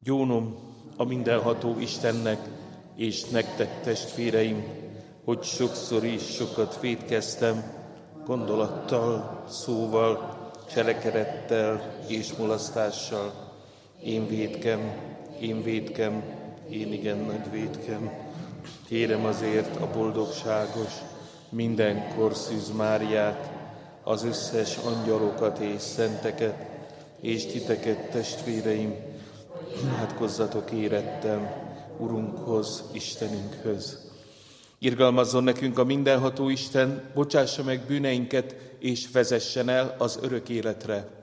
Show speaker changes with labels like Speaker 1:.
Speaker 1: Gyónom a mindenható Istennek és nektek, testvéreim, hogy sokszor is sokat vétkeztem, gondolattal, szóval, cselekedettel és mulasztással. Én vétkem, én igen nagy vétkem. Kérem azért a boldogságos, mindenkor Szűz Máriát, az összes angyalokat és szenteket, és titeket, testvéreim, imádkozzatok érettem Urunkhoz, Istenünkhöz. Irgalmazzon nekünk a mindenható Isten, bocsássa meg bűneinket, és vezessen el az örök életre.